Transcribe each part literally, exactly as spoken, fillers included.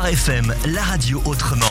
Phare F M, la radio autrement.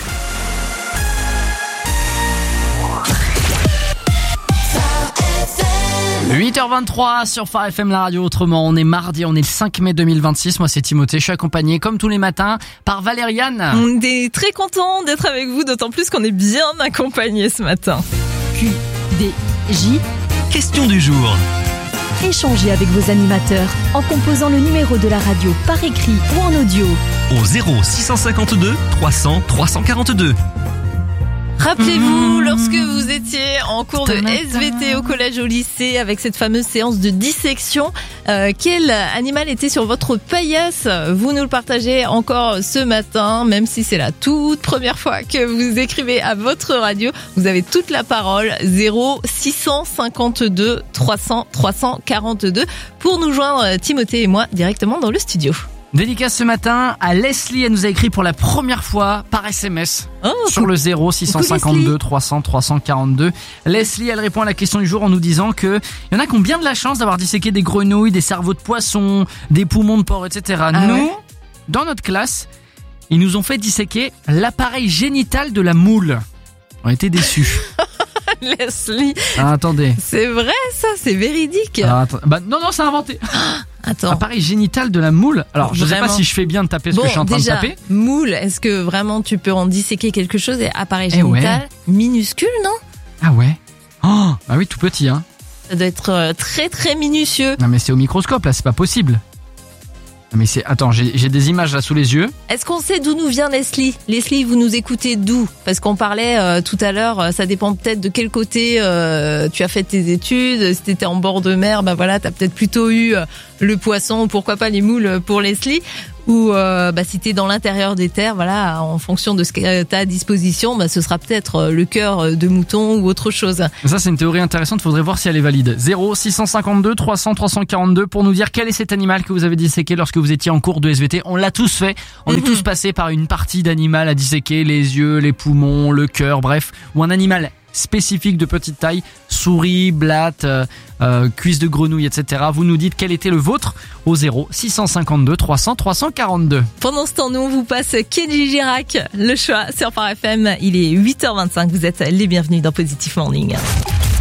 huit heures vingt-trois sur Phare F M, la radio autrement. On est mardi, on est le cinq mai deux mille vingt-six. Moi, c'est Timothée. Je suis accompagné, comme tous les matins, par Valériane. On est très content d'être avec vous, d'autant plus qu'on est bien accompagné ce matin. Q D J. Question du jour. Échangez avec vos animateurs en composant le numéro de la radio par écrit ou en audio. Au zéro six cent cinquante-deux trois cents trois cent quarante-deux. Rappelez-vous, lorsque vous étiez en cours de S V T au collège, au lycée, avec cette fameuse séance de dissection, euh, quel animal était sur votre paillasse? Vous nous le partagez encore ce matin, même si c'est la toute première fois que vous écrivez à votre radio. Vous avez toute la parole, zéro six cent cinquante-deux trois cents trois cent quarante-deux, pour nous joindre, Timothée et moi, directement dans le studio. Dédicace ce matin à Leslie. Elle nous a écrit pour la première fois par S M S Oh, sur le zéro six cent cinquante-deux trois cents trois cent quarante-deux. Leslie, elle répond à la question du jour en nous disant que il y en a qui ont bien de la chance d'avoir disséqué des grenouilles, des cerveaux de poissons, des poumons de porc, et cetera. Ah Nous, ouais dans notre classe, ils nous ont fait disséquer l'appareil génital de la moule. On a été déçus. Leslie, Ah, attendez. c'est vrai ça, c'est véridique. Ah, attends. Bah, non, non, c'est inventé. Attends. Appareil génital de la moule. Alors, je sais Vraiment. pas si je fais bien de taper ce Bon, que je suis en train déjà, de taper. moule, est-ce que vraiment tu peux en disséquer quelque chose? Et appareil Eh génital, minuscule, non? Ah ouais. Oh, ah oui, tout petit, hein. Ça doit être euh, très très minutieux. Non, mais c'est au microscope, là, c'est pas possible. Non, mais c'est, attends, j'ai, j'ai des images là sous les yeux. Est-ce qu'on sait d'où nous vient Leslie? Leslie, vous nous écoutez d'où? Parce qu'on parlait euh, tout à l'heure, euh, ça dépend peut-être de quel côté euh, tu as fait tes études. Si t'étais en bord de mer, bah voilà, t'as peut-être plutôt eu euh, le poisson, pourquoi pas les moules pour Leslie. Ou euh, bah, si t'es dans l'intérieur des terres, voilà, en fonction de ce que t'as à disposition, bah, ce sera peut-être euh, le cœur de mouton ou autre chose. Ça, c'est une théorie intéressante, faudrait voir si elle est valide. zéro six cent cinquante-deux trois cents trois cent quarante-deux pour nous dire quel est cet animal que vous avez disséqué lorsque vous étiez en cours de S V T. On l'a tous fait. On Mhm. est tous passés par une partie d'animal à disséquer, les yeux, les poumons, le cœur, bref. Ou un animal spécifique de petite taille, souris, blatte, euh, euh, cuisse de grenouille, et cetera. Vous nous dites quel était le vôtre au zéro six cent cinquante-deux trois cents trois cent quarante-deux. Pendant ce temps, nous, on vous passe Kenji Girac, le choix sur Phare F M. Il est huit heures vingt-cinq. Vous êtes les bienvenus dans Positive Morning.